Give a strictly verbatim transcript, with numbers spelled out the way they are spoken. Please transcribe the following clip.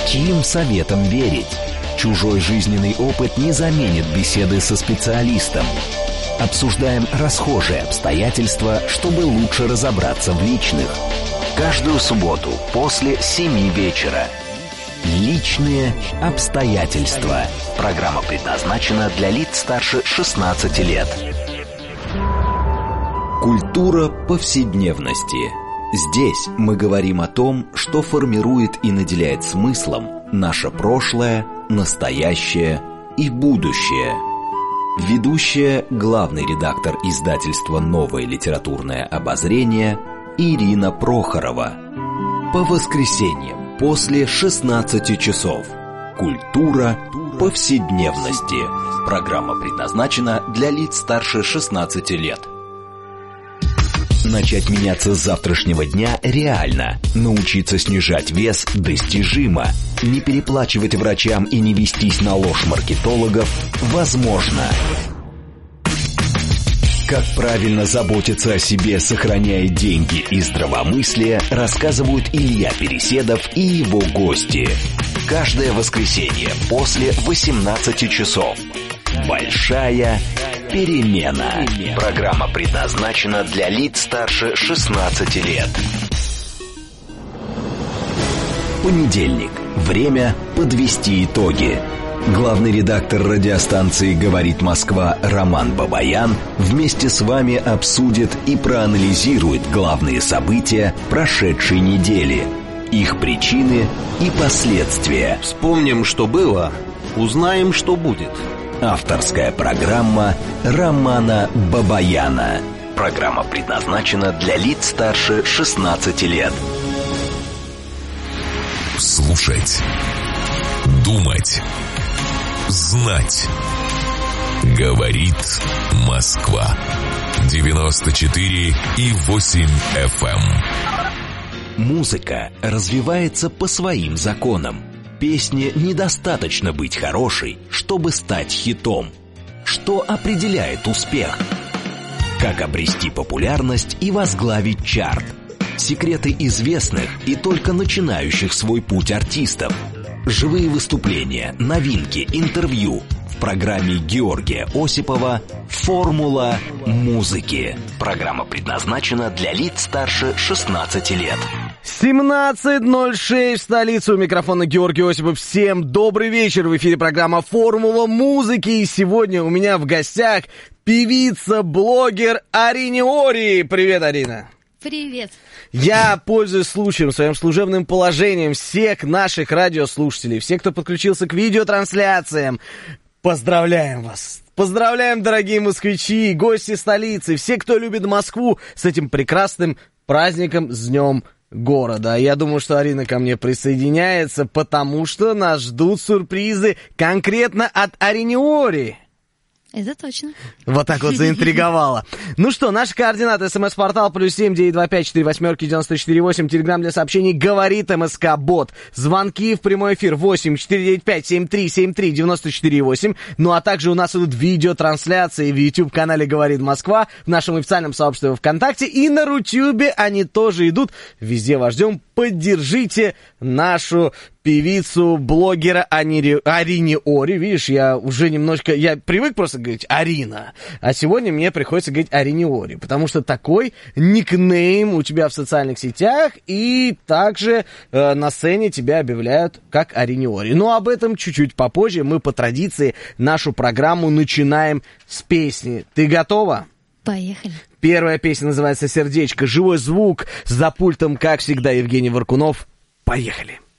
Чьим советам верить? Чужой жизненный опыт не заменит беседы со специалистом. Обсуждаем расхожие обстоятельства, чтобы лучше разобраться в личных. Каждую субботу после семи вечера. Личные обстоятельства. Программа предназначена для лиц старше шестнадцати лет. Культура повседневности. Здесь мы говорим о том, что формирует и наделяет смыслом наше прошлое, настоящее и будущее. Ведущая, главный редактор издательства «Новое литературное обозрение» Ирина Прохорова. По воскресеньям после шестнадцати часов. Культура повседневности. Программа предназначена для лиц старше шестнадцати лет. Начать меняться с завтрашнего дня реально. Научиться снижать вес достижимо. Не переплачивать врачам и не вестись на ложь маркетологов возможно. Как правильно заботиться о себе, сохраняя деньги и здравомыслие, рассказывают Илья Переседов и его гости. Каждое воскресенье после восемнадцати часов. Большая перемена. Программа предназначена для лиц старше шестнадцати лет. Понедельник. Время подвести итоги. Главный редактор радиостанции «Говорит Москва» Роман Бабаян вместе с вами обсудит и проанализирует главные события прошедшей недели, их причины и последствия. Вспомним, что было, узнаем, что будет. Авторская программа Романа Бабаяна. Программа предназначена для лиц старше шестнадцати лет. Слушать, думать, знать. Говорит Москва. девяносто четыре и восемь эф эм. Музыка развивается по своим законам. Песне недостаточно быть хорошей, чтобы стать хитом. Что определяет успех? Как обрести популярность и возглавить чарт? Секреты известных и только начинающих свой путь артистов. Живые выступления, новинки, интервью. В программе Георгия Осипова «Формула музыки». Программа предназначена для лиц старше шестнадцати лет. семнадцать ноль шесть в столице. У микрофона Георгий Осипов. Всем добрый вечер. В эфире программа «Формула музыки». И сегодня у меня в гостях певица-блогер Арина Ори. Привет, Арина. Привет. Я, пользуясь случаем, своим служебным положением, всех наших радиослушателей, всех, кто подключился к видеотрансляциям, поздравляем вас. Поздравляем, дорогие москвичи, гости столицы, все, кто любит Москву, с этим прекрасным праздником, с Днем города. Я думаю, что Арина ко мне присоединяется, потому что нас ждут сюрпризы конкретно от Арины Ори. Это точно. Вот так вот заинтриговала. Ну что, наши координаты: смс-портал плюс семь девять два пять четыре восьмерки девяносто четыре восемь, телеграм для сообщений «Говорит МСК Бот», звонки в прямой эфир восемь четыре девять пять семь три семь три девяносто четыре восемь. Ну а также у нас идут видеотрансляции в YouTube-канале «Говорит Москва», в нашем официальном сообществе ВКонтакте и на Рутюбе они тоже идут. Везде вас ждем. Поддержите нашу певицу, блогера Арине Ори. Видишь, я уже немножко... Я привык просто говорить Арина, а сегодня мне приходится говорить Арине Ори, потому что такой никнейм у тебя в социальных сетях, и также э, на сцене тебя объявляют как Арине Ори. Но об этом чуть-чуть попозже. Мы по традиции нашу программу начинаем с песни. Ты готова? Поехали. Первая песня называется «Сердечко». Живой звук. За пультом, как всегда, Евгений Варкунов. Поехали.